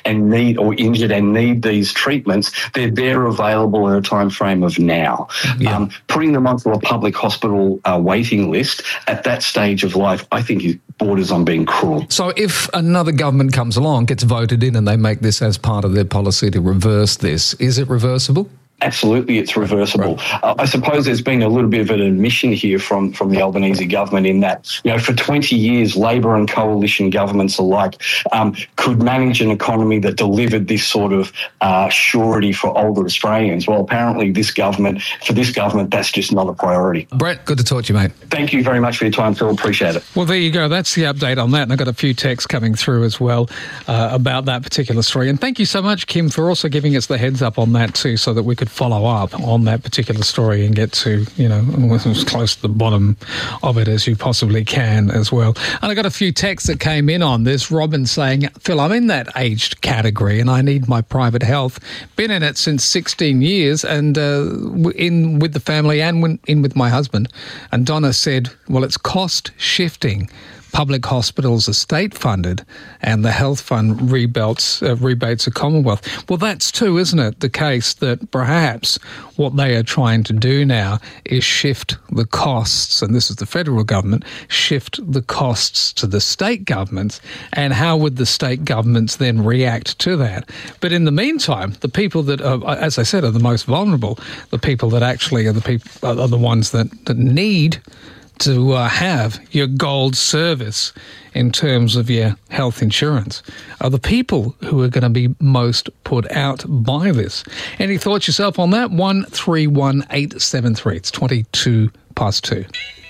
and need, or injured and need these treatments, they're available in a time frame of now. Yeah. Putting them onto a public hospital waiting list at that stage of life, I think is borders on being cruel. So if another government comes along, gets voted in, and they make this as part of their policy to reverse this, is it reversible? Absolutely, it's reversible. Right. I suppose there's been a little bit of an admission here from the Albanese government in that, for 20 years, Labor and coalition governments alike could manage an economy that delivered this sort of surety for older Australians. Well, apparently for this government, that's just not a priority. Brett, good to talk to you, mate. Thank you very much for your time, Phil. Appreciate it. Well, there you go. That's the update on that. And I got a few texts coming through as well about that particular story. And thank you so much, Kim, for also giving us the heads up on that too, so that we could follow up on that particular story and get to, as close to the bottom of it as you possibly can as well. And I got a few texts that came in on this. Robin saying, Phil, I'm in that aged category and I need my private health. Been in it since 16 years and in with the family and in with my husband. And Donna said, well, it's cost shifting. Public hospitals are state-funded and the health fund rebates the Commonwealth. Well, that's too, isn't it, the case that perhaps what they are trying to do now is shift the costs, and this is the federal government, shift the costs to the state governments, and how would the state governments then react to that? But in the meantime, the people that, as I said, are the most vulnerable, the people that actually are the ones that need to have your gold service in terms of your health insurance are the people who are going to be most put out by this. Any thoughts yourself on that? 131873. It's 22 past 2.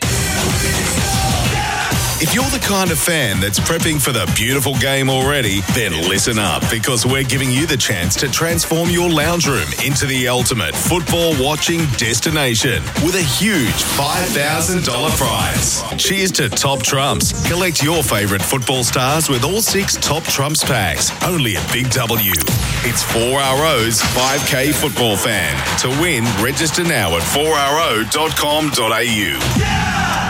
If you're the kind of fan that's prepping for the beautiful game already, then listen up, because we're giving you the chance to transform your lounge room into the ultimate football watching destination with a huge $5,000 prize. Cheers to Top Trumps. Collect your favourite football stars with all 6 Top Trumps packs, only at Big W. It's 4RO's 5K Football Fan. To win, register now at 4ro.com.au.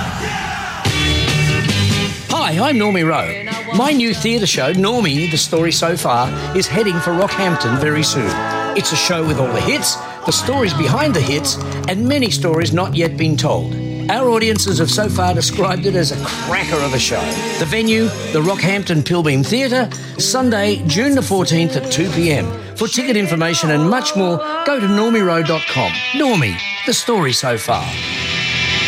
Hi, I'm Normie Rowe. My new theatre show, Normie, The Story So Far, is heading for Rockhampton very soon. It's a show with all the hits, the stories behind the hits, and many stories not yet been told. Our audiences have so far described it as a cracker of a show. The venue, the Rockhampton Pilbeam Theatre, Sunday, June the 14th at 2 p.m. For ticket information and much more, go to normierowe.com. Normie, The Story So Far.